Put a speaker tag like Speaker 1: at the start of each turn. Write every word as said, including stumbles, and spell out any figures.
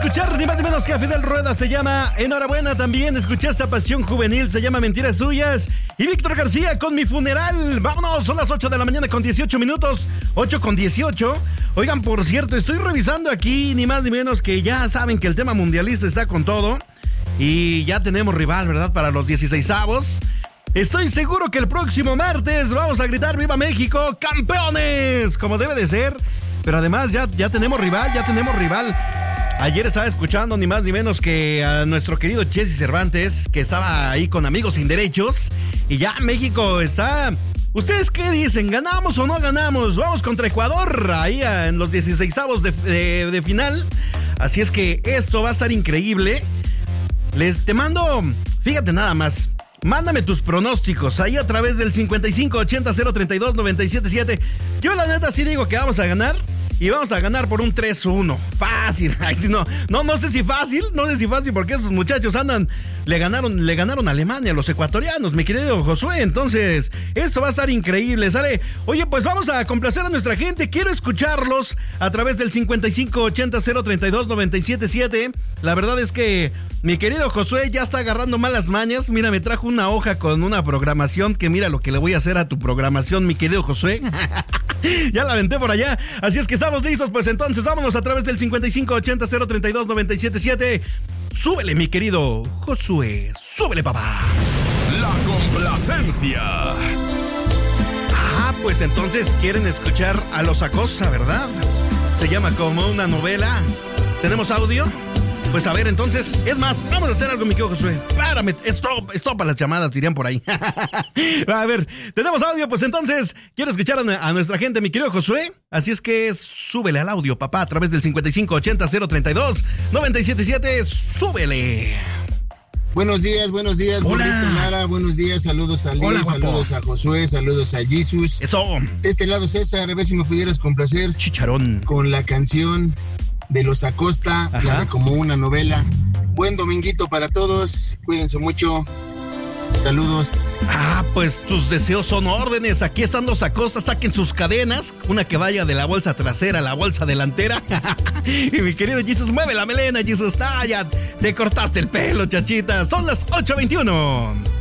Speaker 1: escuchar ni más ni menos que a Fidel Rueda, se llama Enhorabuena. También escuché esta Pasión Juvenil, se llama Mentiras Suyas. Y Víctor García con Mi Funeral. Vámonos, son las ocho de la mañana con dieciocho minutos. ocho con dieciocho. Oigan, por cierto, estoy revisando aquí ni más ni menos que ya saben que el tema mundialista está con todo. Y ya tenemos rival, ¿verdad? Para los dieciseisavos. Estoy seguro que el próximo martes vamos a gritar ¡Viva México! ¡Campeones! Como debe de ser. Pero además ya, ya tenemos rival, ya tenemos rival. Ayer estaba escuchando ni más ni menos que a nuestro querido Jesse Cervantes, que estaba ahí con Amigos Sin Derechos. Y ya México está... ¿Ustedes qué dicen? ¿Ganamos o no ganamos? Vamos contra Ecuador, ahí en los dieciseisavos de, de, de final. Así es que esto va a estar increíble. Les te mando... Fíjate nada más. Mándame tus pronósticos ahí a través del cincuenta y cinco ochenta cero treinta y dos noventa y siete siete. Yo la neta sí digo que vamos a ganar. Y vamos a ganar por un tres uno. Fácil. Ay, no, no, no sé si fácil. No sé si fácil porque esos muchachos andan. Le ganaron, le ganaron a Alemania, a los ecuatorianos, mi querido Josué. Entonces, esto va a estar increíble, ¿sale? Oye, pues vamos a complacer a nuestra gente. Quiero escucharlos a través del cincuenta y cinco ochenta cero treinta y dos noventa y siete siete. La verdad es que mi querido Josué ya está agarrando malas mañas. Mira, me trajo una hoja con una programación que mira lo que le voy a hacer a tu programación, mi querido Josué. Ya la aventé por allá. Así es que estamos listos, pues entonces vámonos a través del cincuenta y cinco ochenta cero treinta y dos noventa y siete siete. Súbele, mi querido Josué. Súbele, papá.
Speaker 2: La complacencia.
Speaker 1: Ah, pues entonces quieren escuchar a Los Acosta, ¿verdad? Se llama Como una Novela. ¿Tenemos audio? Pues a ver, entonces, es más, vamos a hacer algo, mi querido Josué. Párame, stop, stop a las llamadas, dirían por ahí. A ver, tenemos audio, pues entonces, quiero escuchar a, a nuestra gente, mi querido Josué. Así es que súbele al audio, papá, a través del cincuenta y cinco ochenta cero treinta y dos noventa y siete siete. Súbele.
Speaker 3: Buenos días, buenos días,
Speaker 1: Hola.
Speaker 3: Nara, buenos días, saludos a Liz,
Speaker 1: Hola, guapo.
Speaker 3: saludos a Josué, saludos a Jesus.
Speaker 1: Eso.
Speaker 3: De este lado, César, a ver si me pudieras complacer
Speaker 1: Chicharón.
Speaker 3: con la canción de Los Acosta,
Speaker 1: Ajá.
Speaker 3: la de Como una Novela. Buen dominguito para todos, cuídense mucho. Saludos.
Speaker 1: Ah, pues tus deseos son órdenes. Aquí están Los Acosta, saquen sus cadenas. Una que vaya de la bolsa trasera a la bolsa delantera. Y mi querido Jesus, mueve la melena, Jesus. Ah, ya te cortaste el pelo, chachita. Son las ocho veintiuno.